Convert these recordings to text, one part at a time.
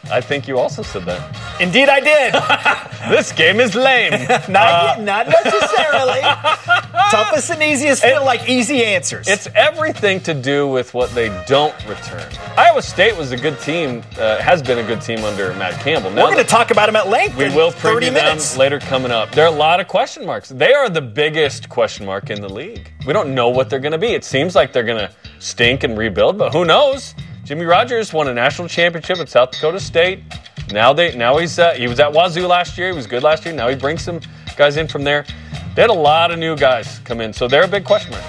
I think you also said that. Indeed, I did. This game is lame. Not necessarily. Toughest and easiest feel like easy answers. It's everything to do with what they don't return. Iowa State was a good team, has been a good team under Matt Campbell. We're going to talk about them at length. We will 30 preview minutes them later coming up. There are a lot of question marks. They are the biggest question mark in the league. We don't know what they're going to be. It seems like they're going to stink and rebuild, but who knows? Jimmy Rogers won a national championship at South Dakota State. Now he was at Wazoo last year. He was good last year. Now he brings some guys in from there. They had a lot of new guys come in, so they're a big question mark.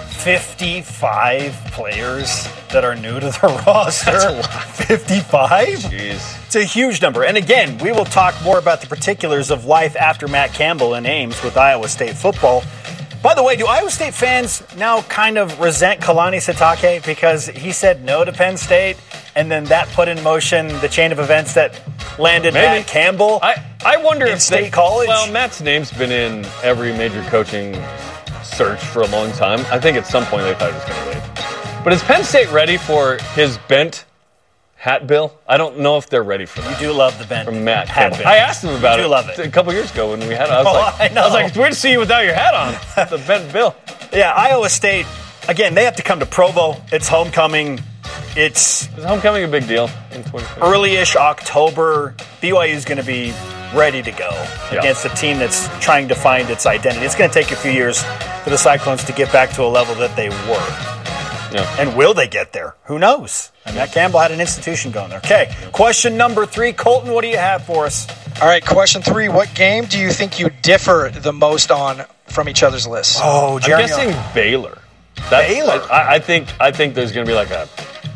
55 players that are new to the roster. That's a lot. 55? Jeez. It's a huge number. And again, we will talk more about the particulars of life after Matt Campbell in Ames with Iowa State football. By the way, do Iowa State fans now kind of resent Kalani Sitake because he said no to Penn State, and then that put in motion the chain of events that landed Matt Campbell I wonder in if State College? Well, Matt's name's been in every major coaching search for a long time. I think at some point they thought he was going to leave. But is Penn State ready for his bent hat bill? I don't know if they're ready for that. You do love the bent From Matt hat Campbell. bill. I asked him about it love it. a couple years ago when we had it. I know. was like, it's weird to see you without your hat on. The bent bill. Yeah, Iowa State, again, they have to come to Provo. It's homecoming. Is homecoming a big deal in 2020? Early-ish October. BYU is going to be ready to go against a team that's trying to find its identity. It's going to take a few years for the Cyclones to get back to a level that they were. Yeah. And will they get there? Who knows? And Matt Campbell had an institution going there. Okay, question number 3. Colton, what do you have for us? All right, question 3. What game do you think you differ the most on from each other's lists? Oh, Jeremy. I'm guessing Baylor. Baylor? I think there's going to be like a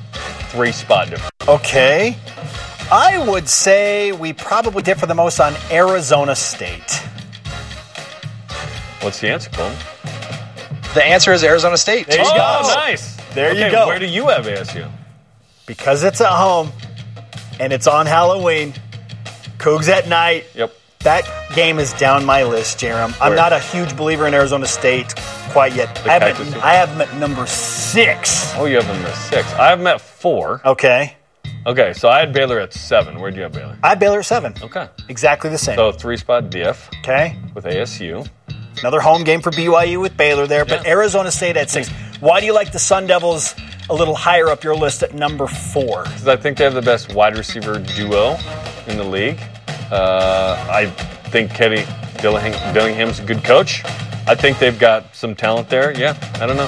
3-spot difference. Okay. I would say we probably differ the most on Arizona State. What's the answer, Colton? The answer is Arizona State. There you go. Nice. There you Okay, go. Where do you have ASU? Because it's at home and it's on Halloween, Cougs at night. Yep. That game is down my list, Jerem. I'm Where? not a huge believer in Arizona State quite yet. I have them at number 6. Oh, you have them at 6. I have them at 4. Okay. Okay, so I had Baylor at 7. Where'd you have Baylor? I have Baylor at 7. Okay. Exactly the same. So 3-spot diff Okay. with ASU. Another home game for BYU with Baylor there, but Yeah. Arizona State at 6. Why do you like the Sun Devils a little higher up your list at number 4? Because I think they have the best wide receiver duo in the league. I think Kenny Dillingham's a good coach. I think they've got some talent there. Yeah, I don't know.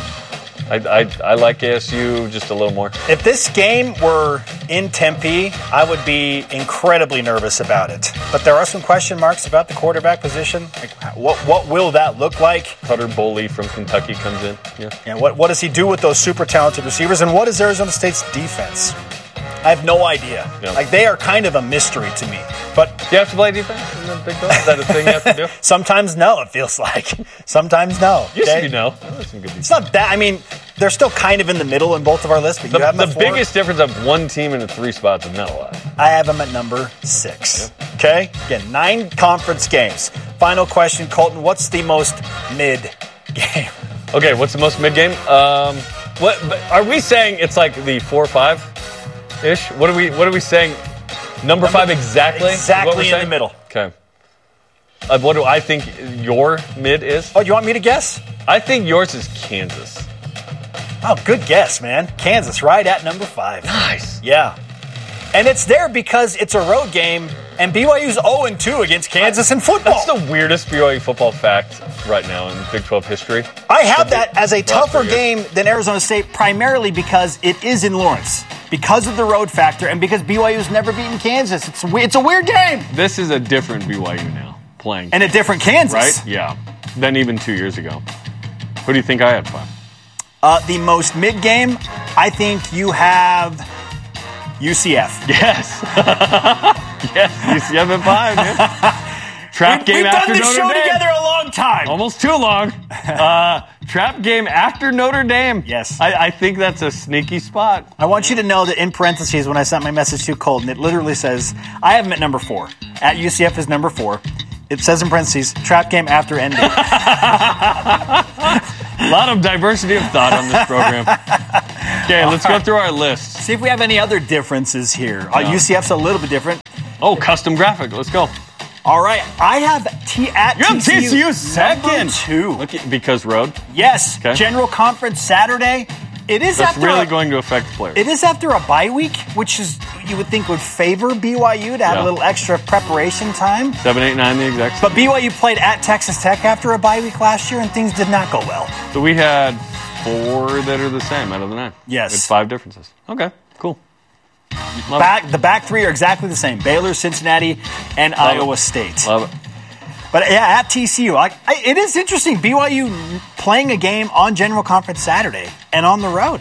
I like ASU just a little more. If this game were in Tempe, I would be incredibly nervous about it. But there are some question marks about the quarterback position. Like, what will that look like? Cutter Boley from Kentucky comes in. Yeah. And what does he do with those super talented receivers? And what is Arizona State's defense? I have no idea. Yeah. Like, they are kind of a mystery to me. But Do you have to play defense in the Big 12? Is that a thing you have to do? sometimes no, it feels like. Sometimes no. Used to okay? be no. There's some good defense. It's not that. I mean, they're still kind of in the middle in both of our lists, but you have them The at 4. biggest difference of one team in the 3 spots is not a lot. I have them at number 6. Okay? Again, 9 conference games. Final question, Colton. What's the most mid game? Okay, what's the most mid game? What are we saying? It's like the 4-5-ish. What are we saying? Number 5 exactly? Is what we're Exactly in the saying? middle. Okay. What do I think your mid is? Oh, you want me to guess? I think yours is Kansas. Oh, good guess, man. Kansas right at number 5. Nice. Yeah. And it's there because it's a road game, and BYU's 0-2 against Kansas in football. That's the weirdest BYU football fact right now in Big 12 history. I have that as a tougher for you. game than Arizona State, primarily because it is in Lawrence, because of the road factor, and because BYU's never beaten Kansas. It's a weird game. This is a different BYU now playing. And a different Kansas. Right? Yeah. Than even 2 years ago. Who do you think I had 5? The most mid-game, I think you have UCF. Yes. Yes, UCF at 5, man. Trap game We've after done this Notre show Dame. together a long time. Almost too long. Trap game after Notre Dame. Yes. I think that's a sneaky spot. I want you to know that in parentheses, when I sent my message to Colton, it literally says, I have him at number 4. At UCF is number 4. It says in parentheses, trap game after ending. A lot of diversity of thought on this program. Okay, let's go through our list. See if we have any other differences here. UCF's a little bit different. Oh, custom graphic. Let's go. All right, I have You have TCU second. 2. Because road. Yes, Okay. General Conference Saturday. It is That's after really going to affect the players. It is after a bye week, which is you would think would favor BYU to have a little extra preparation time. 7, 8, 9, the exact. But BYU played at Texas Tech after a bye week last year, and things did not go well. So we had 4 that are the same out of the 9. Yes. It's 5 differences. Okay, cool. The back 3 are exactly the same: Baylor, Cincinnati, and Iowa State. Love it. But yeah, at TCU, it is interesting. BYU playing a game on General Conference Saturday and on the road.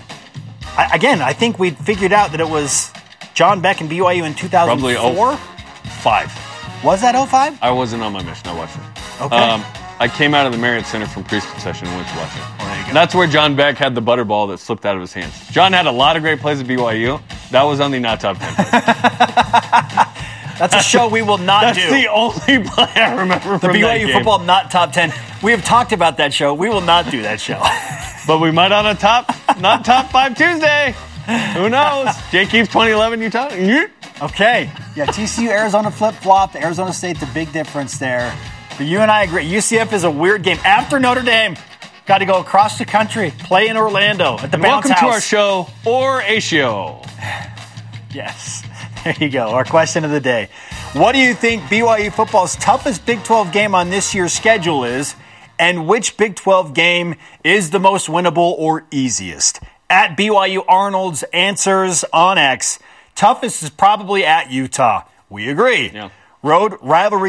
I think we figured out that it was John Beck and BYU in 2004. Probably 05. Was that 05? I wasn't on my mission. I watched it. Okay. I came out of the Marriott Center from pre-concession and went to watch it. Well, there you go. And that's where John Beck had the butterball that slipped out of his hands. John had a lot of great plays at BYU. That was on the not top 10 plays. That's a show we will not do. That's the only play I remember The from that BYU game. football not top 10. We have talked about that show. We will not do that show. But we might on a not top 5 Tuesday. Who knows? Jake Keefe 2011 Utah. Okay. Yeah, TCU, Arizona flip-flop. Arizona State, the big difference there. But you and I agree. UCF is a weird game. After Notre Dame, got to go across the country, play in Orlando at the Bounce Welcome House. to our show, or a show. Yes. There you go. Our question of the day. What do you think BYU football's toughest Big 12 game on this year's schedule is? And which Big 12 game is the most winnable or easiest? At BYU Arnold's Answers on X, toughest is probably at Utah. We agree. Yeah. Rivalry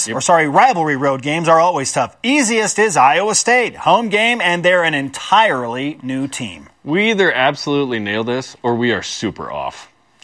road games are always tough. Easiest is Iowa State. Home game, and they're an entirely new team. We either absolutely nail this or we are super off.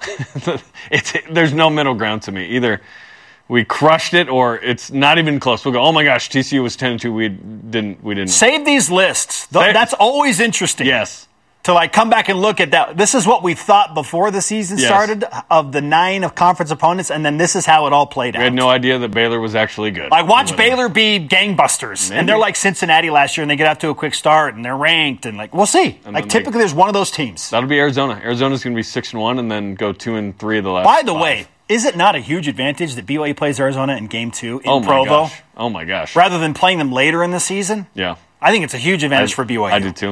There's no middle ground to me. Either we crushed it or it's not even close. We'll go, oh my gosh, TCU was 10-2. We didn't. Save these lists. That's always interesting. Yes. To come back and look at that. This is what we thought before the season started of the 9 of conference opponents, and then this is how it all played out. We had no idea that Baylor was actually good. Watch Baylor be gangbusters, Maybe. and they're like Cincinnati last year, and they get out to a quick start, and they're ranked, and we'll see. Typically, there's one of those teams. That'll be Arizona. Arizona's going to be 6-1 and then go 2-3 the last. By the 5. way, is it not a huge advantage that BYU plays Arizona in Game 2 in Provo? Oh my gosh. Rather than playing them later in the season? Yeah. I think it's a huge advantage for BYU. I do too.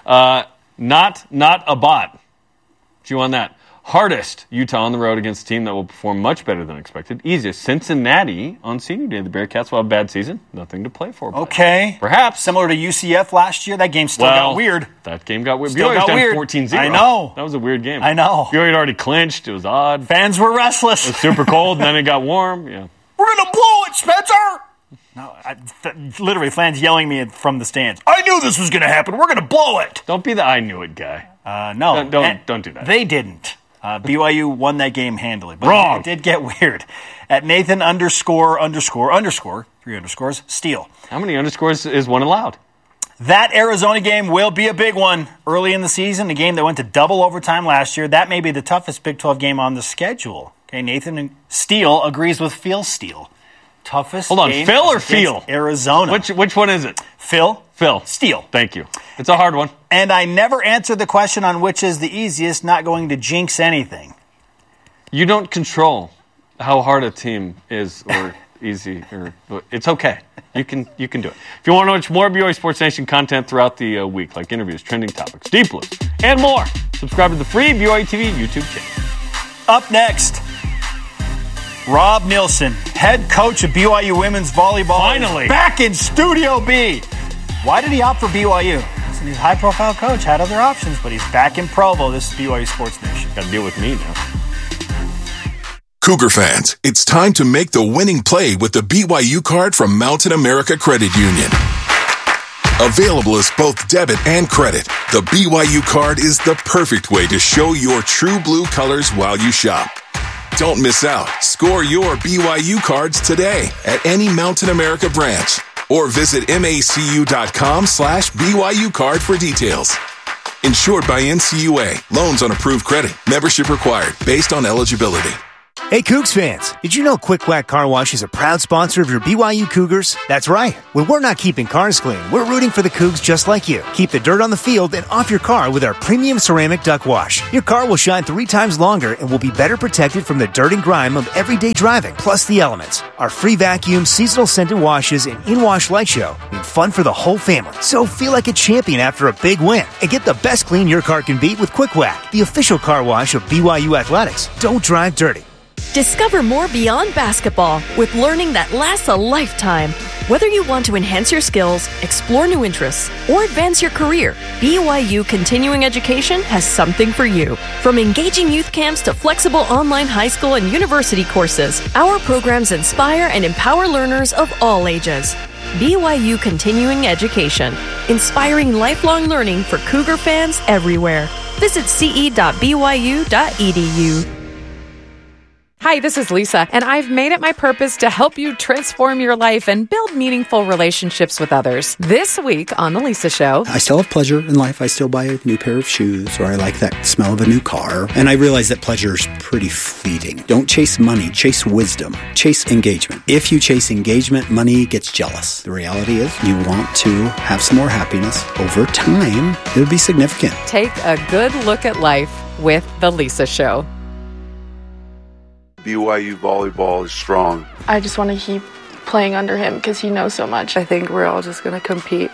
Not a bot. Do you want that? Hardest, Utah on the road against a team that will perform much better than expected. Easiest, Cincinnati on senior day. The Bearcats will have a bad season. Nothing to play for. Okay. Perhaps. Similar to UCF last year. That game still got weird. That game got weird. Still BYU got was weird. down 14-0. I know. That was a weird game. I know. BYU had already clinched. It was odd. Fans were restless. It was super cold, and then it got warm. Yeah. We're going to blow it, Spencer! No, literally, fans yelling me from the stands. I knew this was going to happen. We're going to blow it. Don't be the I knew it guy. No. Don't do that. They didn't. BYU won that game handily. But Wrong. It did get weird. At Nathan _ 3 underscores, Steele. How many underscores is one allowed? That Arizona game will be a big one early in the season, a game that went to double overtime last year. That may be the toughest Big 12 game on the schedule. Okay, Nathan Steele agrees with Phil Steele. Toughest Hold on, game Phil or against Feel? Arizona. Which one is it? Phil Steele. Thank you. It's a hard one. And I never answered the question on which is the easiest, not going to jinx anything. You don't control how hard a team is or easy. It's okay. You can do it. If you want to watch more BYU Sports Nation content throughout the week, like interviews, trending topics, deep blues, and more, subscribe to the free BYU TV YouTube channel. Up next, Rob Nielsen, head coach of BYU women's volleyball. Finally. Is back in Studio B. Why did he opt for BYU? Listen, he's a high-profile coach, had other options, but he's back in Provo. This is BYU Sports Nation. Got to deal with me now. Cougar fans, it's time to make the winning play with the BYU card from Mountain America Credit Union. Available as both debit and credit, the BYU card is the perfect way to show your true blue colors while you shop. Don't miss out. Score your BYU cards today at any Mountain America branch or visit macu.com/BYU card for details. Insured by NCUA. Loans on approved credit. Membership required based on eligibility. Hey, Cougs fans, did you know Quick Quack Car Wash is a proud sponsor of your BYU Cougars? That's right. When we're not keeping cars clean, we're rooting for the Cougs just like you. Keep the dirt on the field and off your car with our premium ceramic duck wash. Your car will shine 3 times longer and will be better protected from the dirt and grime of everyday driving, plus the elements. Our free vacuum, seasonal scented washes, and in-wash light show mean fun for the whole family. So feel like a champion after a big win and get the best clean your car can beat with Quick Quack, the official car wash of BYU Athletics. Don't drive dirty. Discover more beyond basketball with learning that lasts a lifetime. Whether you want to enhance your skills, explore new interests, or advance your career, BYU Continuing Education has something for you. From engaging youth camps to flexible online high school and university courses, our programs inspire and empower learners of all ages. BYU Continuing Education, inspiring lifelong learning for Cougar fans everywhere. Visit ce.byu.edu. Hi, this is Lisa, and I've made it my purpose to help you transform your life and build meaningful relationships with others. This week on The Lisa Show, I still have pleasure in life. I still buy a new pair of shoes, or I like that smell of a new car. And I realize that pleasure is pretty fleeting. Don't chase money, chase wisdom, chase engagement. If you chase engagement, money gets jealous. The reality is you want to have some more happiness. Over time, it'll be significant. take a good look at life with The Lisa Show. BYU volleyball is strong. I just want to keep playing under him because he knows so much. I think we're all just going to compete.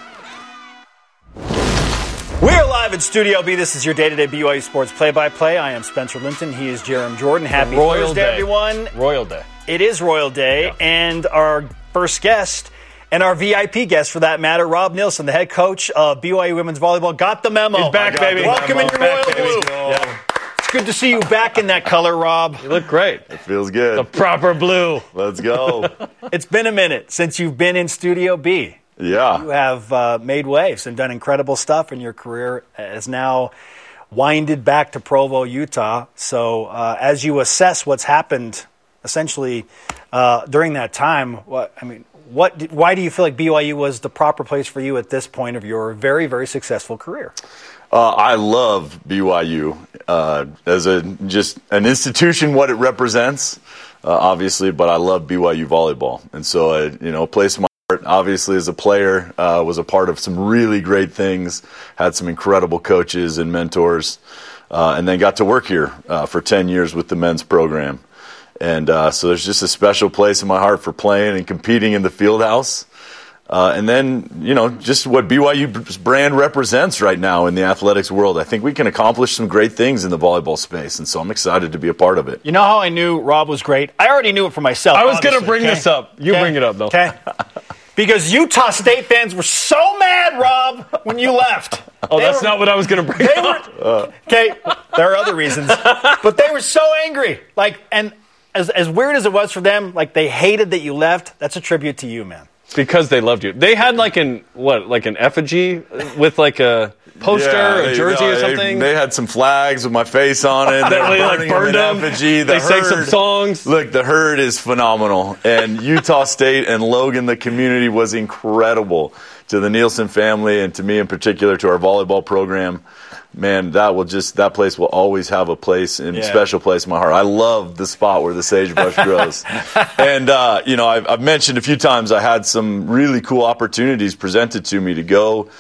We're live at Studio B. This is your day-to-day BYU Sports play-by-play. I am Spencer Linton. He is Jerem Jordan. Happy Thursday, everyone. Royal Day. It is Royal Day, yeah. And our first guest, and our VIP guest for that matter, Rob Nielsen, the head coach of BYU Women's Volleyball, got the memo. He's back, baby. Welcome in your royal blue. Yeah. Good to see you back in that color, Rob. You look great. It feels good. The proper blue. Let's go. It's been a minute since you've been in Studio B. Yeah. You have made waves and done incredible stuff, and your career has now winded back to Provo, Utah. So as you assess what's happened essentially during that time, why do you feel like BYU was the proper place for you at this point of your very, very successful career? I love BYU as just an institution, what it represents, obviously, but I love BYU volleyball. And so, a place in my heart, obviously, as a player, was a part of some really great things, had some incredible coaches and mentors, and then got to work here for 10 years with the men's program. And so there's just a special place in my heart for playing and competing in the field house. And then, just what BYU's brand represents right now in the athletics world. I think we can accomplish some great things in the volleyball space, and so I'm excited to be a part of it. You know how I knew Rob was great? I already knew it for myself. I was going to bring this up. You bring it up, though. Okay. Because Utah State fans were so mad, Rob, when you left. That's not what I was going to bring up. Okay, there are other reasons. But they were so angry. And as weird as it was for them, they hated that you left. That's a tribute to you, man. Because they loved you. They had an effigy with a poster or a jersey or something? They had some flags with my face on it. They burned them. Effigy. They sang some songs. Look, the herd is phenomenal. And Utah State and Logan, the community, was incredible. To the Nielsen family and to me in particular, to our volleyball program. Man, that place will always have a place and special place in my heart. I love the spot where the sagebrush grows. And, I've mentioned a few times I had some really cool opportunities presented to me to go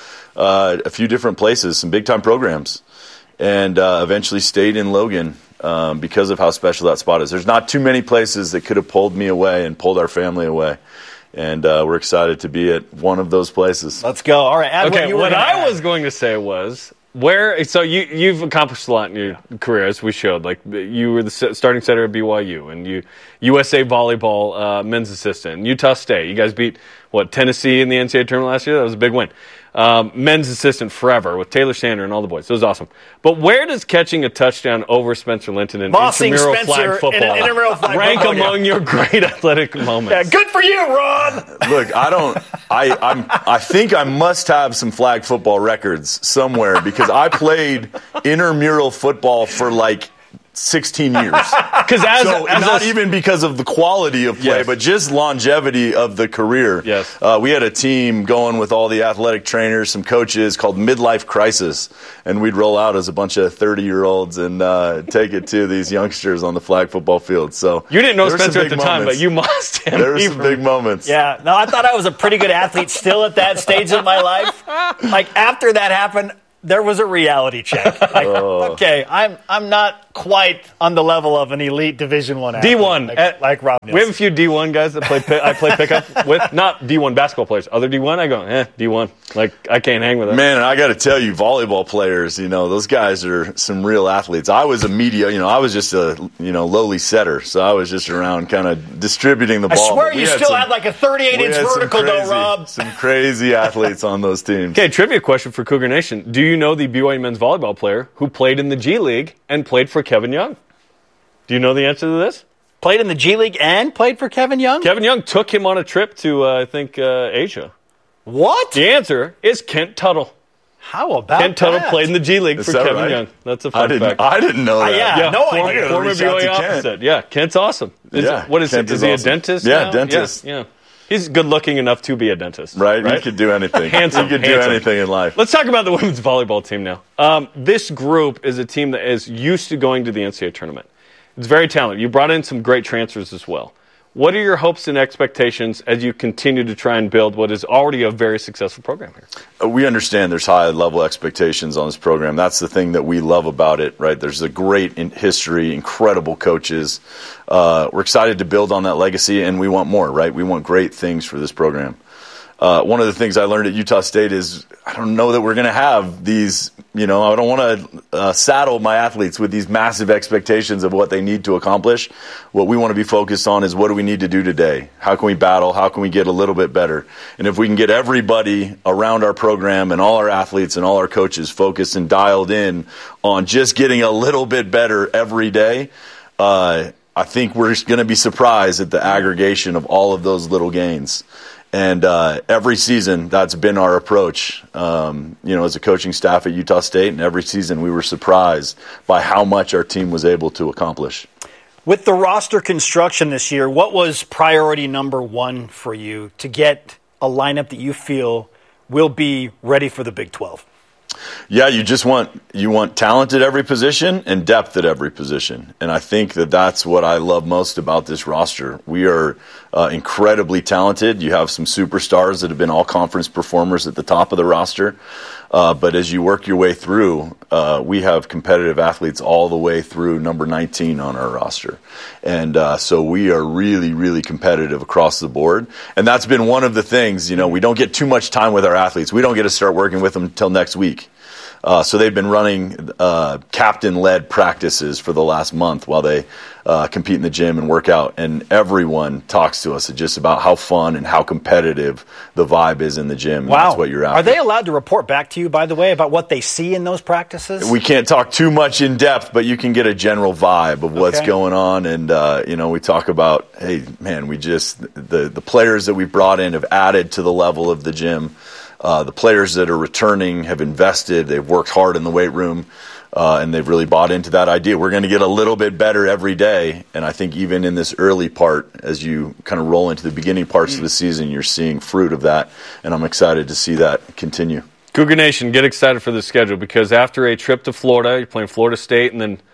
a few different places, some big-time programs, and eventually stayed in Logan because of how special that spot is. There's not too many places that could have pulled me away and pulled our family away. And we're excited to be at one of those places. Let's go. All right. What I was going to say was, so you've accomplished a lot in your career, as we showed. You were the starting setter at BYU, and you USA Volleyball men's assistant, and Utah State. You guys beat, Tennessee in the NCAA tournament last year? That was a big win. Men's assistant forever with Taylor Sander and all the boys. It was awesome. But where does catching a touchdown over Spencer Linton in intramural flag football rank among your great athletic moments? Yeah, good for you, Ron. Look, I think I must have some flag football records somewhere because I played intramural football for 16 years. Not even because of the quality of play, but just longevity of the career. Yes. We had a team going with all the athletic trainers, some coaches, called Midlife Crisis, and we'd roll out as a bunch of 30-year-olds and take it to these youngsters on the flag football field. So you didn't know Spencer at the time, but you must him. There were some big moments. Yeah. No, I thought I was a pretty good athlete still at that stage of my life. Like, after that happened, there was a reality check. Like, okay, I'm not quite on the level of an elite Division I athlete. D1. Like Rob Nielsen. We have a few D1 guys that I play pickup with. Not D1 basketball players. Other D1, I go, D1. Like, I can't hang with them. Man, and I got to tell you, volleyball players, those guys are some real athletes. I was I was just a, lowly setter. So I was just around kind of distributing the ball. I swear you still had like a 38-inch vertical though, Rob. Some crazy athletes on those teams. Okay, trivia question for Cougar Nation. Do you know the BYU men's volleyball player who played in the G League and played for Kevin Young? Do you know the answer to this? Played in the G League and played for Kevin Young? Kevin Young took him on a trip to, Asia. What? The answer is Kent Tuttle. How about Kent Tuttle played in the G League for Kevin Young. That's a fun fact. I didn't know that. No idea. Former BYU opposite. Yeah, Kent's awesome. What is Kent he? Is he a dentist? Yeah, now? dentist. Yeah. He's good looking enough to be a dentist. Right? He could do anything. Handsome. He could do anything in life. Let's talk about the women's volleyball team now. This group is a team that is used to going to the NCAA tournament. It's very talented. You brought in some great transfers as well. What are your hopes and expectations as you continue to try and build what is already a very successful program here? We understand there's high-level expectations on this program. That's the thing that we love about it, right? There's a great history, incredible coaches. We're excited to build on that legacy, and we want more, right? We want great things for this program. One of the things I learned at Utah State is I don't know that we're going to have these, I don't want to saddle my athletes with these massive expectations of what they need to accomplish. What we want to be focused on is what do we need to do today? How can we battle? How can we get a little bit better? And if we can get everybody around our program and all our athletes and all our coaches focused and dialed in on just getting a little bit better every day, I think we're going to be surprised at the aggregation of all of those little gains. And every season, that's been our approach, as a coaching staff at Utah State. And every season, we were surprised by how much our team was able to accomplish. With the roster construction this year, what was priority number one for you to get a lineup that you feel will be ready for the Big 12? Yeah, you want talent at every position and depth at every position. And I think that's what I love most about this roster. We are incredibly talented. You have some superstars that have been all-conference performers at the top of the roster. But as you work your way through, we have competitive athletes all the way through number 19 on our roster. And so we are really, really competitive across the board. And that's been one of the things, we don't get too much time with our athletes. We don't get to start working with them until next week. So they've been running captain-led practices for the last month while they compete in the gym and work out. And everyone talks to us just about how fun and how competitive the vibe is in the gym. Wow. That's what you're after. Are they allowed to report back to you, by the way, about what they see in those practices? We can't talk too much in depth, but you can get a general vibe of what's going on. And, we talk about, hey, man, the players that we brought in have added to the level of the gym. The players that are returning have invested. They've worked hard in the weight room, and they've really bought into that idea. We're going to get a little bit better every day, and I think even in this early part, as you kind of roll into the beginning parts of the season, you're seeing fruit of that, and I'm excited to see that continue. Cougar Nation, get excited for the schedule because after a trip to Florida, you're playing Florida State and then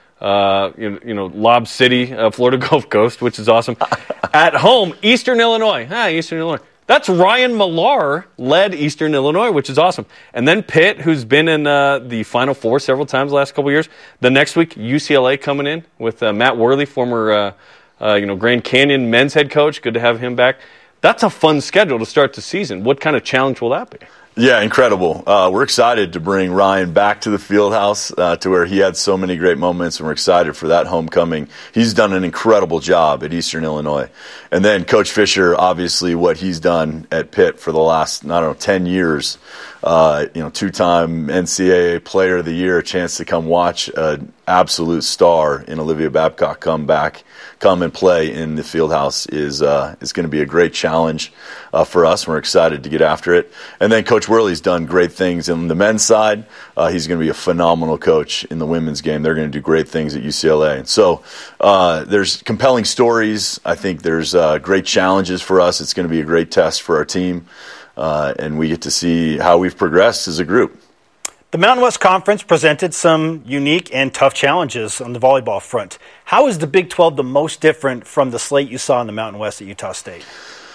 Lob City, Florida Gulf Coast, which is awesome. At home, Eastern Illinois. Eastern Illinois. That's Ryan Millar led Eastern Illinois, which is awesome. And then Pitt, who's been in the Final Four several times the last couple of years. The next week, UCLA coming in with Matt Worley, former Grand Canyon men's head coach. Good to have him back. That's a fun schedule to start the season. What kind of challenge will that be? Yeah, incredible. We're excited to bring Ryan back to the Fieldhouse to where he had so many great moments, and we're excited for that homecoming. He's done an incredible job at Eastern Illinois. And then Coach Fisher, obviously what he's done at Pitt for the last, 10 years, two-time NCAA Player of the Year, a chance to come watch an absolute star in Olivia Babcock come back come and play in the Fieldhouse is going to be a great challenge for us. We're excited to get after it. And then Coach Worley's done great things in the men's side. He's going to be a phenomenal coach in the women's game. They're going to do great things at UCLA. And so there's compelling stories. I think there's great challenges for us. It's going to be a great test for our team. And we get to see how we've progressed as a group. The Mountain West Conference presented some unique and tough challenges on the volleyball front. How is the Big 12 the most different from the slate you saw in the Mountain West at Utah State?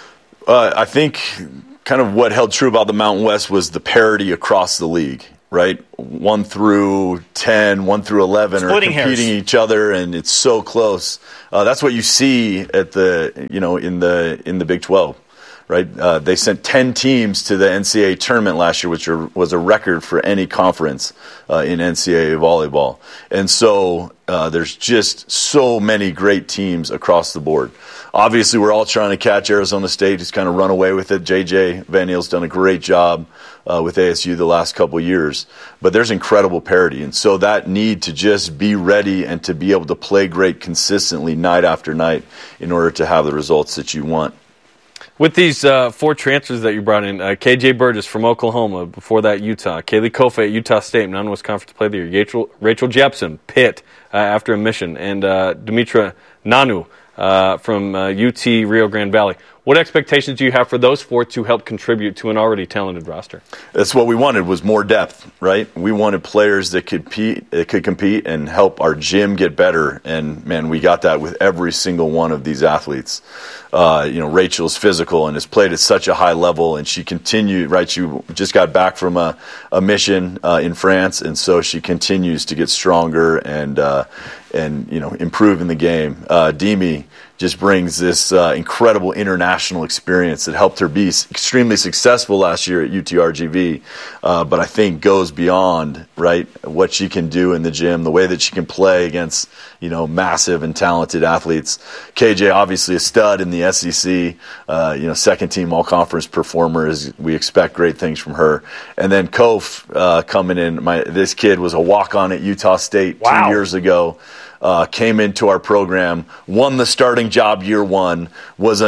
I think kind of what held true about the Mountain West was the parity across the league, right? 1 through 10, 1 through 11 Splitting are competing each other, and it's so close. That's what you see at in the Big 12. Right, they sent 10 teams to the NCAA tournament last year, which was a record for any conference in NCAA volleyball. And so there's just so many great teams across the board. Obviously, we're all trying to catch Arizona State, who's kind of run away with it. JJ Van Neal's done a great job with ASU the last couple of years. But there's incredible parity. And so that need to just be ready and to be able to play great consistently night after night in order to have the results that you want. With these 4 transfers that you brought in, KJ Burgess from Oklahoma, before that Utah, Kaylee Kofa at Utah State, Mountain West Conference Player of the Year, Rachel Jepson, Pitt, after a mission, and Dimitra Nanu from UT Rio Grande Valley. What expectations do you have for those 4 to help contribute to an already talented roster? That's what we wanted, was more depth, right? We wanted players that could compete and help our gym get better. And, man, we got that with every single one of these athletes. Rachel's physical and has played at such a high level, and she continued, right? She just got back from a mission in France, and so she continues to get stronger and improve in the game. Demi just brings this incredible international experience that helped her be extremely successful last year at UTRGV, but I think goes beyond, right, what she can do in the gym, the way that she can play against, massive and talented athletes. KJ, obviously a stud in the SEC, second-team all-conference performer. We expect great things from her. And then Kof coming in. This kid was a walk-on at Utah State 2 years ago. Came into our program, won the starting job year 1, was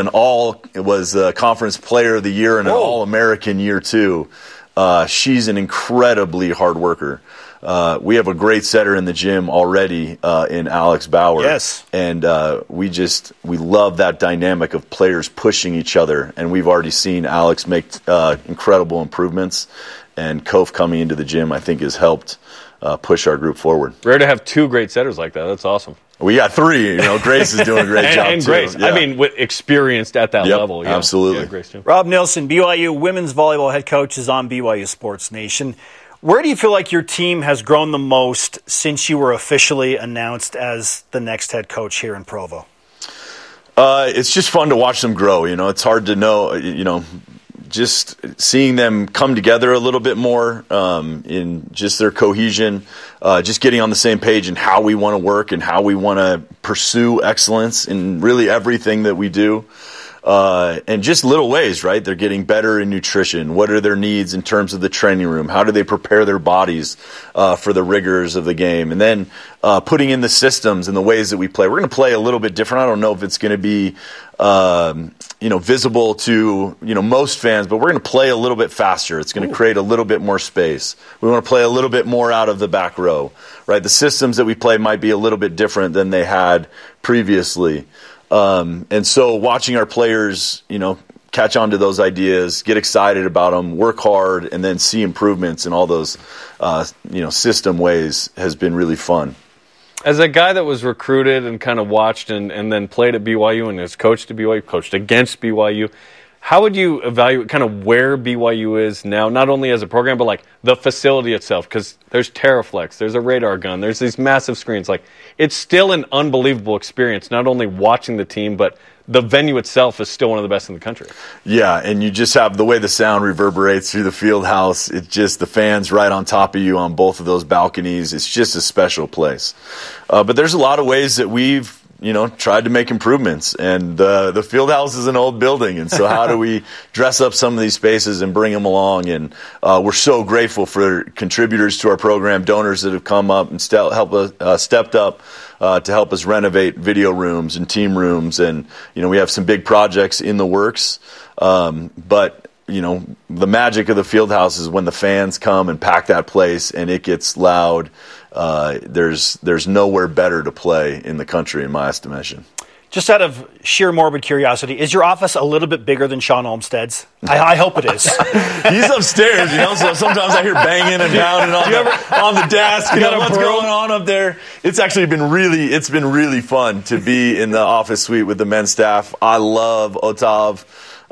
a conference player of the year and an All-American year 2. She's an incredibly hard worker. We have a great setter in the gym already in Alex Bauer. Yes. And we love that dynamic of players pushing each other. And we've already seen Alex make incredible improvements. And Kof coming into the gym, I think, has helped push our group forward. Rare to have 2 great setters like that. That's awesome. We got 3. Grace is doing a great job, and too. Grace, yeah. I mean, experienced at that level. Yeah. Absolutely. Yeah, Grace too. Rob Nilsson, BYU women's volleyball head coach, is on BYU Sports Nation. Where do you feel like your team has grown the most since you were officially announced as the next head coach here in Provo? It's just fun to watch them grow. It's hard to know, just seeing them come together a little bit more in just their cohesion, just getting on the same page in how we want to work and how we want to pursue excellence in really everything that we do. And just little ways, right? They're getting better in nutrition. What are their needs in terms of the training room? How do they prepare their bodies for the rigors of the game? And then putting in the systems and the ways that we play. We're going to play a little bit different. I don't know if it's going to be visible to most fans, but we're going to play a little bit faster. It's going to create a little bit more space. We want to play a little bit more out of the back row, right? The systems that we play might be a little bit different than they had previously. And so watching our players, catch on to those ideas, get excited about them, work hard, and then see improvements in all those, system ways has been really fun. As a guy that was recruited and kind of watched and then played at BYU and has coached at BYU, coached against BYU, how would you evaluate kind of where BYU is now, not only as a program, but like the facility itself? Because there's Terraflex, there's a radar gun, there's these massive screens. Like, it's still an unbelievable experience, not only watching the team, but the venue itself is still one of the best in the country. Yeah, and you just have the way the sound reverberates through the field house. It's just the fans right on top of you on both of those balconies. It's just a special place. But there's a lot of ways that we've tried to make improvements. And the field house is an old building, and so how do we dress up some of these spaces and bring them along? And we're so grateful for contributors to our program, donors that have come up and stepped up to help us renovate video rooms and team rooms. And we have some big projects in the works, but the magic of the field house is when the fans come and pack that place and it gets loud. There's nowhere better to play in the country, in my estimation. Just out of sheer morbid curiosity, is your office a little bit bigger than Sean Olmstead's? I hope it is. He's upstairs, so sometimes I hear banging and pounding on the desk. What's going on up there? It's actually been really fun to be in the office suite with the men's staff. I love Otav.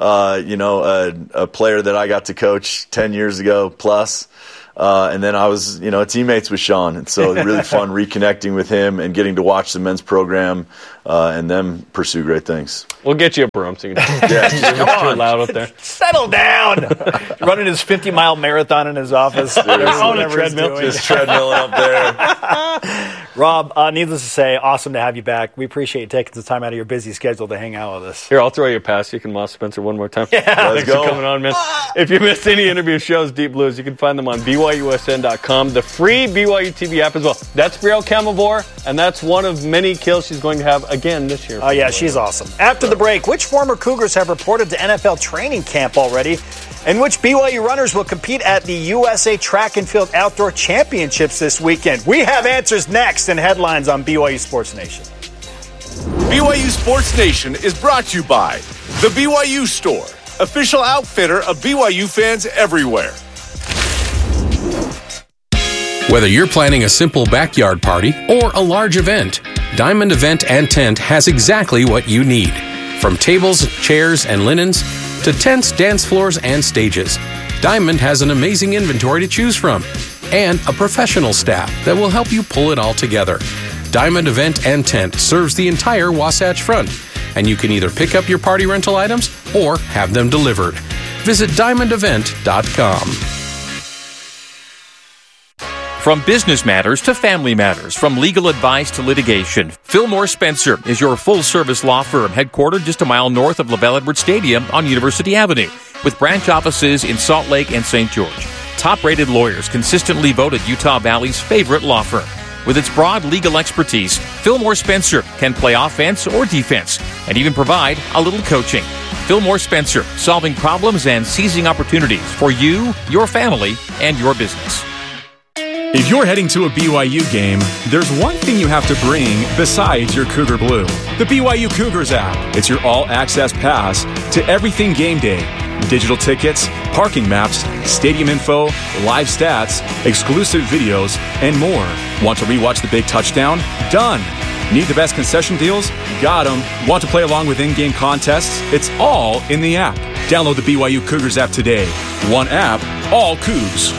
A player that I got to coach 10 years ago plus. And then I was, teammates with Sean. And so it was really fun reconnecting with him and getting to watch the men's program and them pursue great things. We'll get you a broom so you can too loud up there. Settle down. Running his 50-mile marathon in his office. Just treadmilling up there. Rob, needless to say, awesome to have you back. We appreciate you taking some time out of your busy schedule to hang out with us. Here, I'll throw you a pass. You can Moss Spencer one more time. Yeah. Thanks for coming on, man. If you missed any interview shows, Deep Blues, you can find them on BYUSN.com, the free BYU TV app as well. That's Brielle Camelvore, and that's one of many kills she's going to have again this year. Oh, yeah, she's awesome. After the break, which former Cougars have reported to NFL training camp already? And which BYU runners will compete at the USA Track and Field Outdoor Championships this weekend? We have answers next in headlines on BYU Sports Nation. BYU Sports Nation is brought to you by The BYU Store, official outfitter of BYU fans everywhere. Whether you're planning a simple backyard party or a large event, Diamond Event & Tent has exactly what you need. From tables, chairs, and linens to tents, dance floors, and stages, Diamond has an amazing inventory to choose from and a professional staff that will help you pull it all together. Diamond Event & Tent serves the entire Wasatch Front, and you can either pick up your party rental items or have them delivered. Visit diamondevent.com. From business matters to family matters, from legal advice to litigation, Fillmore Spencer is your full-service law firm headquartered just a mile north of LaBelle Edwards Stadium on University Avenue, with branch offices in Salt Lake and St. George. Top-rated lawyers consistently voted Utah Valley's favorite law firm. With its broad legal expertise, Fillmore Spencer can play offense or defense and even provide a little coaching. Fillmore Spencer, solving problems and seizing opportunities for you, your family, and your business. If you're heading to a BYU game, there's one thing you have to bring besides your Cougar Blue. The BYU Cougars app. It's your all-access pass to everything game day. Digital tickets, parking maps, stadium info, live stats, exclusive videos, and more. Want to rewatch the big touchdown? Done. Need the best concession deals? Got them. Want to play along with in-game contests? It's all in the app. Download the BYU Cougars app today. One app, all Cougs.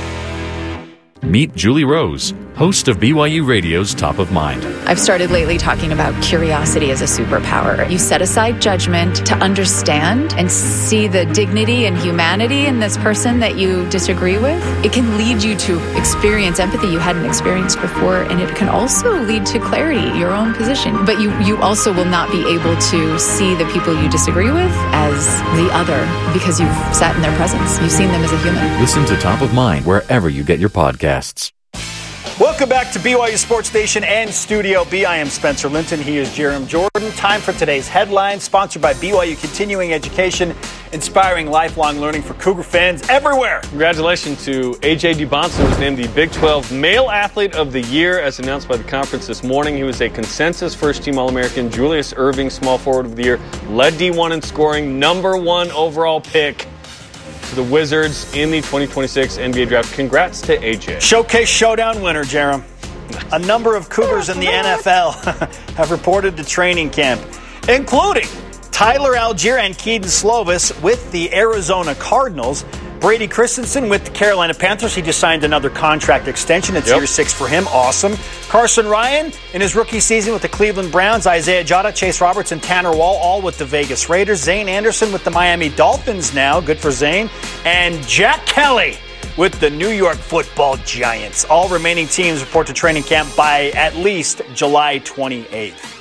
Meet Julie Rose, host of BYU Radio's Top of Mind. I've started lately talking about curiosity as a superpower. You set aside judgment to understand and see the dignity and humanity in this person that you disagree with. It can lead you to experience empathy you hadn't experienced before, and it can also lead to clarity, your own position. But you also will not be able to see the people you disagree with as the other because you've sat in their presence. You've seen them as a human. Listen to Top of Mind wherever you get your podcasts. Welcome back to BYU Sports Nation and Studio B. I am Spencer Linton. He is Jerem Jordan. Time for today's headlines, sponsored by BYU Continuing Education, inspiring lifelong learning for Cougar fans everywhere. Congratulations to A.J. DeBonson, who was named the Big 12 Male Athlete of the Year, as announced by the conference this morning. He was a consensus first-team All-American. Julius Erving, Small Forward of the Year, led D1 in scoring, #1 overall pick to the Wizards in the 2026 NBA Draft. Congrats to AJ. Showcase Showdown winner, Jerem. A number of Cougars in the NFL have reported to training camp, including Tyler Algier and Keaton Slovis with the Arizona Cardinals. Brady Christensen with the Carolina Panthers. He just signed another contract extension. It's year 6 for him. Awesome. Carson Ryan in his rookie season with the Cleveland Browns. Isaiah Jota, Chase Roberts, and Tanner Wall all with the Vegas Raiders. Zane Anderson with the Miami Dolphins now. Good for Zane. And Jack Kelly with the New York Football Giants. All remaining teams report to training camp by at least July 28th.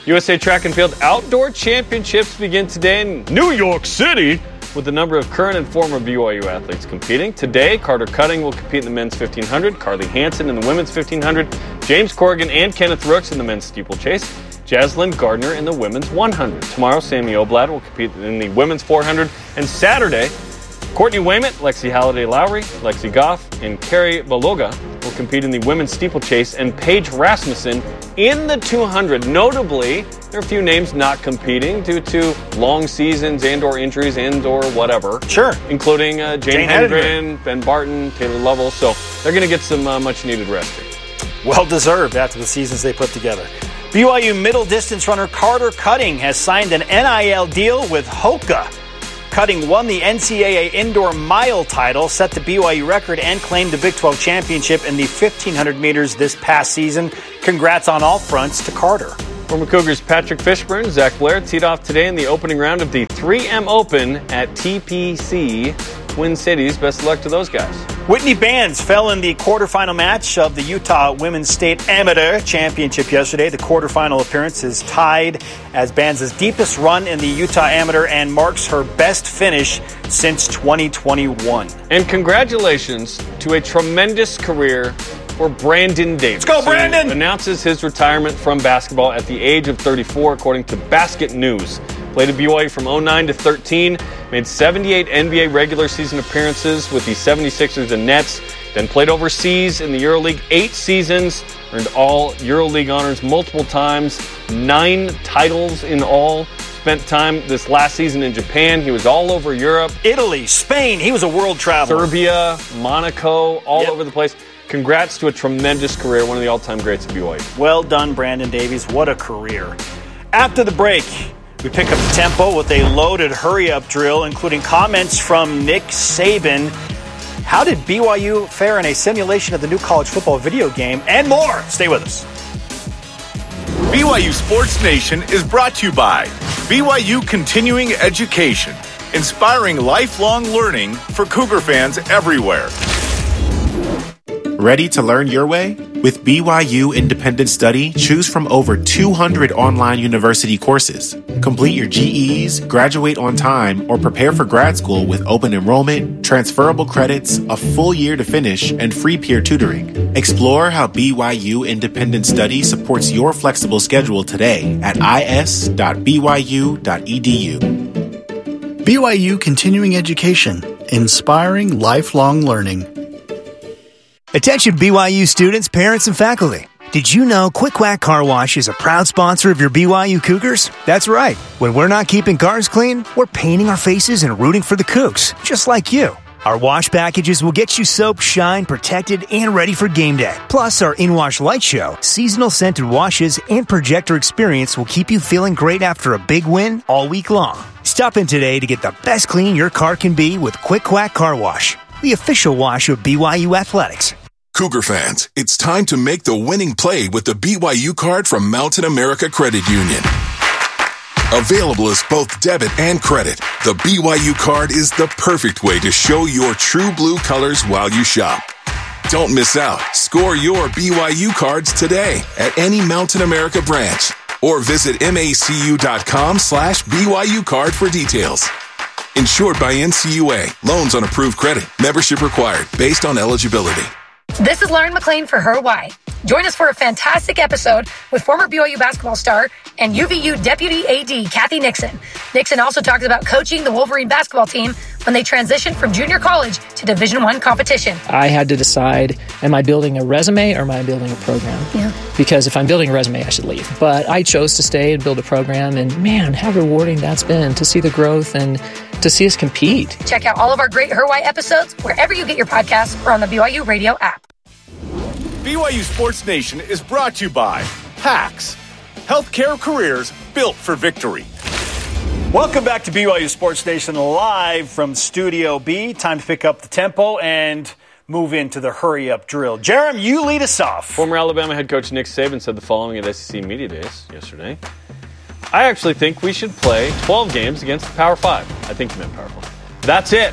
USA Track and Field Outdoor Championships begin today in New York City with a number of current and former BYU athletes competing. Today, Carter Cutting will compete in the men's 1500, Carly Hansen in the women's 1500, James Corrigan and Kenneth Rooks in the men's steeplechase, Jaslyn Gardner in the women's 100. Tomorrow, Sammy Oblad will compete in the women's 400, and Saturday, Courtney Wayment, Lexi Halliday-Lowry, Lexi Goff, and Carrie Baloga will compete in the women's steeplechase, and Paige Rasmussen in the 200. Notably, there are a few names not competing due to long seasons and or injuries and or whatever. Sure. Including Jane Hedgren, Ben Barton, Taylor Lovell. So they're going to get some much-needed rest here. Well-deserved after the seasons they put together. BYU middle distance runner Carter Cutting has signed an NIL deal with Hoka. Cutting won the NCAA Indoor Mile title, set the BYU record, and claimed the Big 12 championship in the 1,500 meters this past season. Congrats on all fronts to Carter. Former Cougars Patrick Fishburne, Zach Blair teed off today in the opening round of the 3M Open at TPC Twin Cities. Best of luck to those guys. Whitney Bands fell in the quarterfinal match of the Utah Women's State Amateur Championship yesterday. The quarterfinal appearance is tied as Bands' deepest run in the Utah Amateur and marks her best finish since 2021. And congratulations to a tremendous career for Brandon Davis. Let's go, Brandon! Who announces his retirement from basketball at the age of 34, according to Basket News. Played at BYU from 09 to 13, made 78 NBA regular season appearances with the 76ers and Nets, then played overseas in the EuroLeague 8 seasons, earned all EuroLeague honors multiple times, 9 titles in all. Spent time this last season in Japan. He was all over Europe. Italy, Spain, he was a world traveler. Serbia, Monaco, all over the place. Congrats to a tremendous career, one of the all-time greats at BYU. Well done, Brandon Davies. What a career. After the break, we pick up the tempo with a loaded hurry-up drill, including comments from Nick Saban. How did BYU fare in a simulation of the new college football video game? And more. Stay with us. BYU Sports Nation is brought to you by BYU Continuing Education, inspiring lifelong learning for Cougar fans everywhere. Ready to learn your way? With BYU Independent Study, choose from over 200 online university courses. Complete your GEs, graduate on time, or prepare for grad school with open enrollment, transferable credits, a full year to finish, and free peer tutoring. Explore how BYU Independent Study supports your flexible schedule today at is.byu.edu. BYU Continuing Education, inspiring lifelong learning. Attention BYU students, parents, and faculty. Did you know Quick Whack Car Wash is a proud sponsor of your BYU Cougars? That's right. When we're not keeping cars clean, we're painting our faces and rooting for the Cougs, just like you. Our wash packages will get you soap, shine, protected, and ready for game day. Plus, our in-wash light show, seasonal scented washes, and projector experience will keep you feeling great after a big win all week long. Stop in today to get the best clean your car can be with Quick Whack Car Wash, the official wash of BYU Athletics. Cougar fans, it's time to make the winning play with the BYU card from Mountain America Credit Union. Available as both debit and credit, the BYU card is the perfect way to show your true blue colors while you shop. Don't miss out. Score your BYU cards today at any Mountain America branch or visit macu.com/BYU card for details. Insured by NCUA. Loans on approved credit. Membership required based on eligibility. This is Lauren McLean for Her Why. Join us for a fantastic episode with former BYU basketball star and UVU Deputy AD Kathy Nixon. Nixon also talks about coaching the Wolverine basketball team when they transitioned from junior college to Division I competition. I had to decide, am I building a resume or am I building a program? Yeah. Because if I'm building a resume, I should leave. But I chose to stay and build a program, and man, how rewarding that's been to see the growth and to see us compete. Check out all of our great Her Why episodes wherever you get your podcasts or on the BYU Radio app. BYU Sports Nation is brought to you by PAX, healthcare careers built for victory. Welcome back to BYU Sports Nation live from Studio B. Time to pick up the tempo and move into the hurry-up drill. Jerem, you lead us off. Former Alabama head coach Nick Saban said the following at SEC Media Days yesterday. I actually think we should play 12 games against the Power 5. I think he meant Power 5. That's it.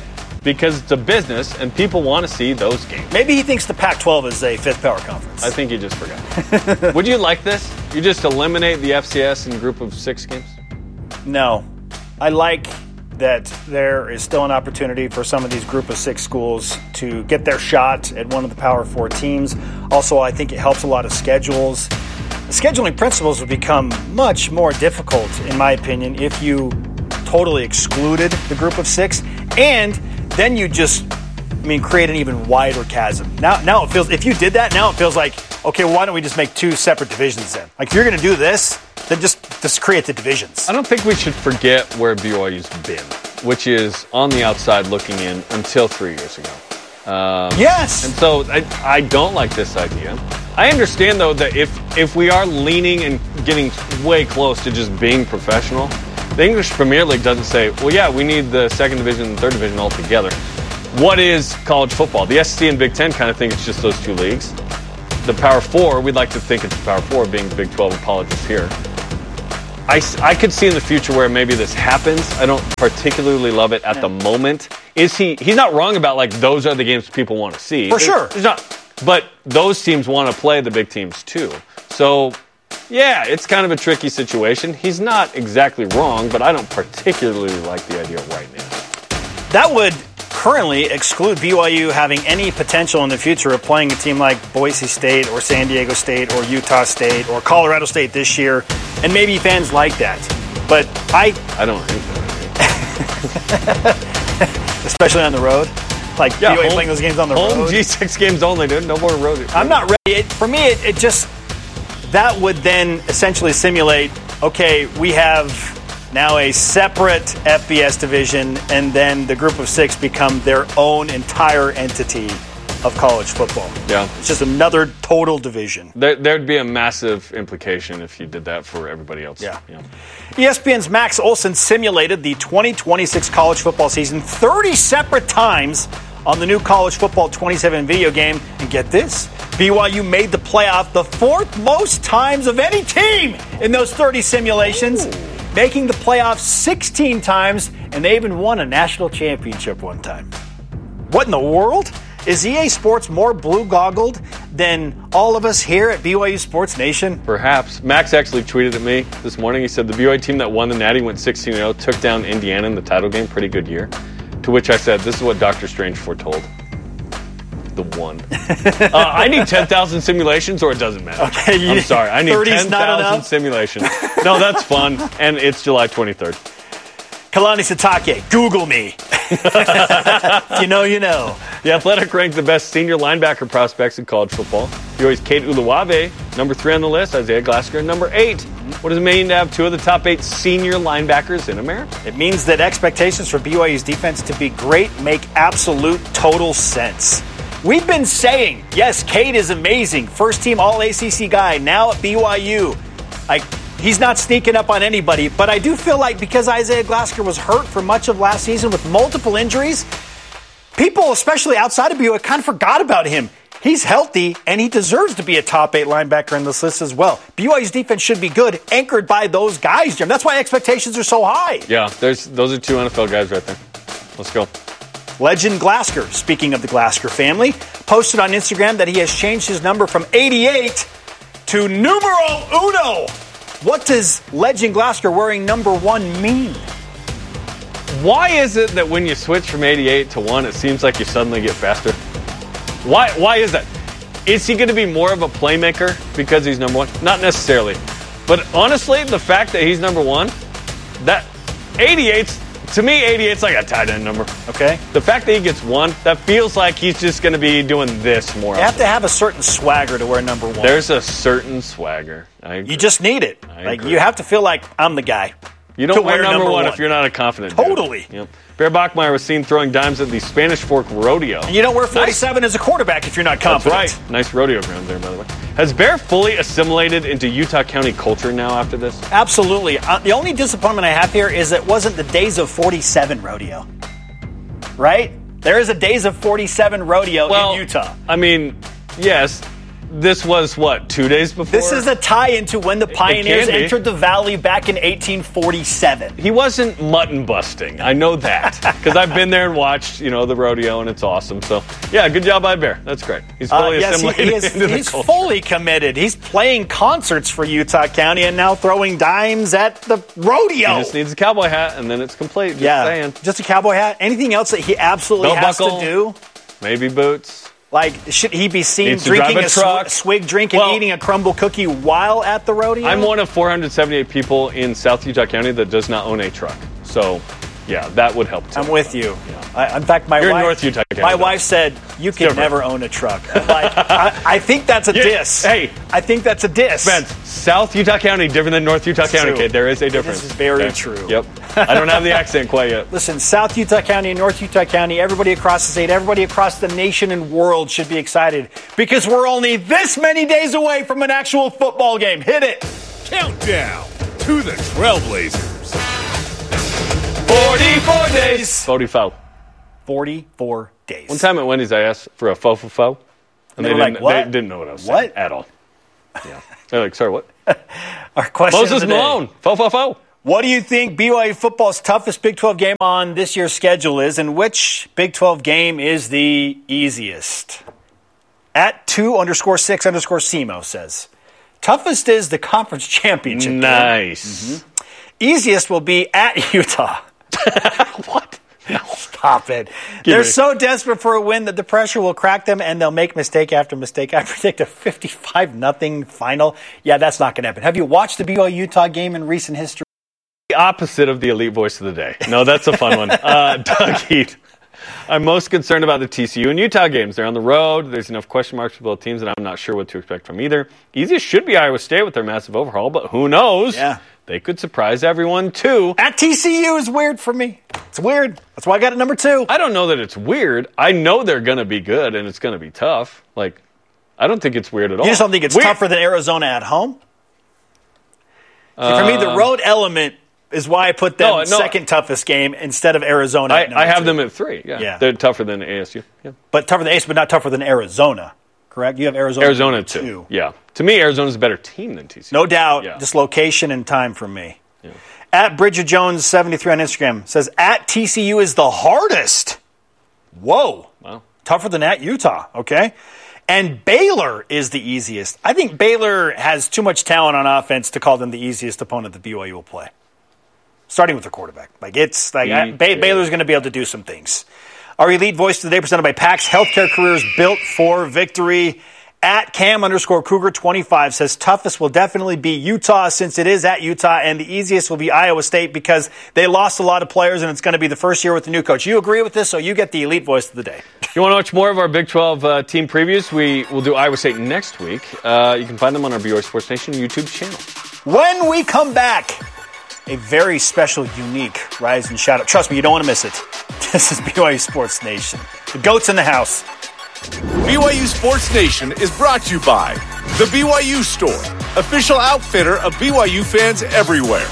because it's a business and people want to see those games. Maybe he thinks the Pac-12 is a fifth power conference. I think he just forgot. Would you like this? You just eliminate the FCS in group of 6 games? No. I like that there is still an opportunity for some of these group of 6 schools to get their shot at one of the Power 4 teams. Also, I think it helps a lot of schedules. The scheduling principles would become much more difficult, in my opinion, if you totally excluded the group of 6, and then you just, create an even wider chasm. Now it feels, if you did that, now it feels like, okay, well, why don't we just make 2 separate divisions then? Like, if you're going to do this, then just create the divisions. I don't think we should forget where BYU's been, which is on the outside looking in until 3 years ago. Yes! And so I don't like this idea. I understand, though, that if we are leaning and getting way close to just being professional, the English Premier League doesn't say, well, yeah, we need the 2nd division and 3rd division all together. What is college football? The SEC and Big Ten kind of think it's just those 2 leagues. The Power 4, we'd like to think it's the Power 4, being Big 12 apologists here. I could see in the future where maybe this happens. I don't particularly love it at the moment. He's not wrong about, like, those are the games people want to see. For sure. He's not. But those teams want to play the big teams too. So, yeah, it's kind of a tricky situation. He's not exactly wrong, but I don't particularly like the idea right now. That would currently exclude BYU having any potential in the future of playing a team like Boise State or San Diego State or Utah State or Colorado State this year, and maybe fans like that. But I don't think that. Especially on the road. Like, BYU playing those games on the road. Home G6 games only, dude. No more road. I'm not ready. For me, it just, that would then essentially simulate, okay, we have now a separate FBS division, and then the group of 6 become their own entire entity of college football. Yeah. It's just another total division. There'd be a massive implication if you did that for everybody else. Yeah. ESPN's Max Olson simulated the 2026 college football season 30 separate times on the new College Football 27 video game. And get this, BYU made the playoff the 4th most times of any team in those 30 simulations, making the playoffs 16 times, and they even won a national championship one time. What in the world? Is EA Sports more blue-goggled than all of us here at BYU Sports Nation? Perhaps. Max actually tweeted at me this morning. He said the BYU team that won the Natty went 16-0, took down Indiana in the title game. Pretty good year. To which I said, this is what Dr. Strange foretold. The one. I need 10,000 simulations or it doesn't matter. Okay, I'm sorry. I need 10,000 simulations. No, that's fun. And it's July 23rd. Kalani Sitake, Google me. If you know, you know. The Athletic ranked the best senior linebacker prospects in college football. BYU's Kate Uluwave, number 3 on the list. Isaiah Glasgow, number 8. What does it mean to have 2 of the top 8 senior linebackers in America? It means that expectations for BYU's defense to be great make absolute total sense. We've been saying, yes, Kate is amazing. First team All-ACC guy, now at BYU. He's not sneaking up on anybody, but I do feel like because Isaiah Glasgow was hurt for much of last season with multiple injuries, people, especially outside of BYU, kind of forgot about him. He's healthy, and he deserves to be a top 8 linebacker in this list as well. BYU's defense should be good, anchored by those guys, Jim. That's why expectations are so high. Yeah, those are 2 NFL guys right there. Let's go. Legend Glasgow, speaking of the Glasgow family, posted on Instagram that he has changed his number from 88 to numero uno. What does Legend Glasgow wearing number 1 mean? Why is it that when you switch from 88 to 1, it seems like you suddenly get faster? Why is that? Is he going to be more of a playmaker because he's number 1? Not necessarily. But honestly, the fact that he's number 1, that 88's, to me, 88's like a tight end number. Okay. The fact that he gets 1, that feels like he's just going to be doing this more often. You have to have a certain swagger to wear number 1. There's a certain swagger. You just need it. You have to feel like I'm the guy. You don't wear number 1 if you're not a confident Totally. Dude. Yep. Bear Bachmeier was seen throwing dimes at the Spanish Fork Rodeo. And you don't wear 47 as a quarterback if you're not confident. That's right. Nice rodeo grounds there, by the way. Has Bear fully assimilated into Utah County culture now after this? Absolutely. The only disappointment I have here is it wasn't the Days of 47 rodeo. Right? There is a Days of 47 rodeo in Utah. I mean, yes, this was, 2 days before? This is a tie into when the Pioneers can be. entered the Valley back in 1847. He wasn't mutton busting. I know that. Because I've been there and watched, the rodeo, and it's awesome. So, yeah, good job by Bear. That's great. He's fully assimilated into the he's culture. fully committed. He's playing concerts for Utah County and now throwing dimes at the rodeo. He just needs a cowboy hat, and then it's complete. Just saying. Just a cowboy hat. Anything else that he absolutely Belt has buckle, to do? Maybe boots. Like, should he be seen Needs to drinking drive a truck. swig drink and eating a crumble cookie while at the rodeo? I'm one of 478 people in South Utah County that does not own a truck. So, yeah, that would help too. I'm with you. In fact, my You're in wife, North Utah County, my though. wife said, you can never own a truck. Like, I think that's a diss. Hey. I think that's a diss. Spence, South Utah County different than North Utah County, true. kid. There is a difference. This is very true. Yep. I don't have the accent quite yet. Listen, South Utah County and North Utah County, everybody across the state, everybody across the nation and world should be excited because we're only this many days away from an actual football game. Hit it. Countdown to the Trailblazers. 44 days. 44. 44 days. One time at Wendy's, I asked for a faux. And They were like, what? They didn't know what I was saying at all. Yeah. They're like, sorry, what? Our question Moses of the day. Malone. Faux. What do you think BYU football's toughest Big 12 game on this year's schedule is, and which Big 12 game is the easiest? At 2_6_SEMO says, toughest is the conference championship game. Nice. Easiest will be at Utah. What? Stop it. They're so desperate for a win that the pressure will crack them and they'll make mistake after mistake. I predict a 55-0 final. Yeah, that's not going to happen. Have you watched the BYU-Utah game in recent history? The opposite of the elite voice of the day. No, that's a fun one. Doug Heath. I'm most concerned about the TCU and Utah games. They're on the road. There's enough question marks for both teams, and I'm not sure what to expect from either. Easiest should be Iowa State with their massive overhaul, but who knows? Yeah. They could surprise everyone, too. At TCU is weird for me. It's weird. That's why I got it number 2. I don't know that it's weird. I know they're going to be good, and it's going to be tough. Like, I don't think it's weird at all. You just don't think it's tougher than Arizona at home? See, for me, the road element is why I put them second toughest game instead of Arizona. I have them at 3. Yeah. They're tougher than ASU. Yeah. But tougher than ASU, but not tougher than Arizona. Correct? You have Arizona at 2. Yeah. To me, Arizona's a better team than TCU. No doubt. Yeah. Just location and time for me. Yeah. At Bridget Jones 73 on Instagram says, at TCU is the hardest. Whoa. Wow. Tougher than at Utah. Okay. And Baylor is the easiest. I think Baylor has too much talent on offense to call them the easiest opponent that BYU will play. Starting with their quarterback. Baylor's going to be able to do some things. Our elite voice today presented by PAX Healthcare Careers, built for victory. At Cam_Cougar25 says toughest will definitely be Utah since it is at Utah, and the easiest will be Iowa State because they lost a lot of players and it's going to be the first year with the new coach. You agree with this, so you get the elite voice of the day. If you want to watch more of our Big 12 team previews, we will do Iowa State next week. You can find them on our BYU Sports Nation YouTube channel. When we come back, a very special, unique Rise and Shout Out. Trust me, you don't want to miss it. This is BYU Sports Nation. The GOAT's in the house. BYU Sports Nation is brought to you by The BYU Store, official outfitter of BYU fans everywhere.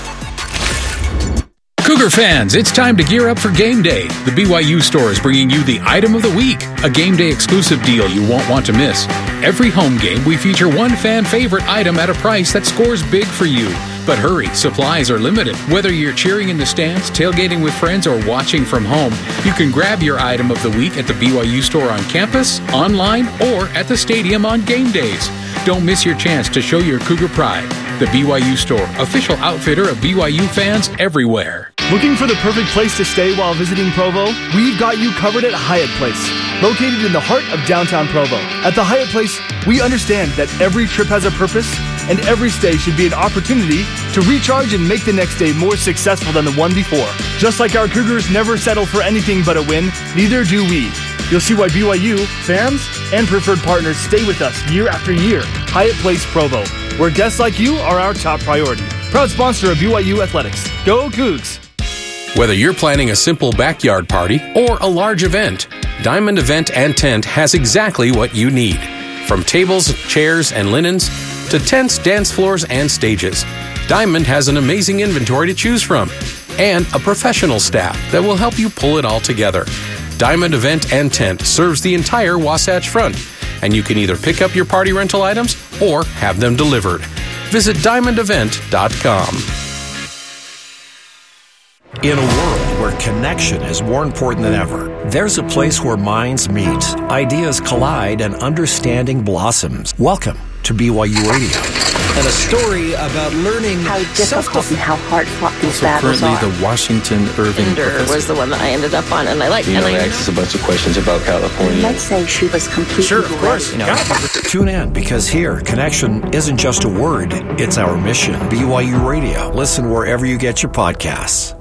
Cougar fans, it's time to gear up for game day. The BYU Store is bringing you the item of the week, a game day exclusive deal you won't want to miss. Every home game, we feature one fan favorite item at a price that scores big for you. But hurry, supplies are limited. Whether you're cheering in the stands, tailgating with friends, or watching from home, you can grab your item of the week at the BYU Store on campus, online, or at the stadium on game days. Don't miss your chance to show your Cougar pride. The BYU Store, official outfitter of BYU fans everywhere. Looking for the perfect place to stay while visiting Provo? We've got you covered at Hyatt Place, located in the heart of downtown Provo. At the Hyatt Place, we understand that every trip has a purpose, and every stay should be an opportunity to recharge and make the next day more successful than the one before. Just like our Cougars never settle for anything but a win, neither do we. You'll see why BYU, fans, and preferred partners stay with us year after year. Hyatt Place Provo, where guests like you are our top priority. Proud sponsor of BYU Athletics. Go Cougs! Whether you're planning a simple backyard party or a large event, Diamond Event and Tent has exactly what you need. From tables, chairs, and linens to tents, dance floors, and stages, Diamond has an amazing inventory to choose from and a professional staff that will help you pull it all together. Diamond Event and Tent serves the entire Wasatch Front and you can either pick up your party rental items or have them delivered. Visit diamondevent.com. In a world where connection is more important than ever, there's a place where minds meet, ideas collide, and understanding blossoms. Welcome to BYU Radio. And a story about learning how difficult and how hard-fought these battles currently are. The Washington Irving Ender was the one that I ended up on, and I like. You know, they asked us a bunch of questions about California. Let's say she was completely Sure, of course. Tune in, because here, connection isn't just a word, it's our mission. BYU Radio. Listen wherever you get your podcasts.